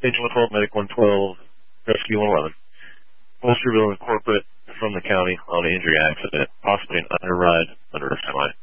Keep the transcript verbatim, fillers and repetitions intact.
Agent one twelve, Medic one twelve, Rescue one eleven. Westerville and corporate from the county on an injury accident, possibly an underride under a semi.